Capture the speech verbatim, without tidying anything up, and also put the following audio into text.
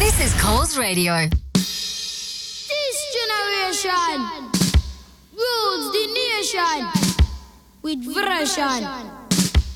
This is Coles Radio. This generation rules the nation with version.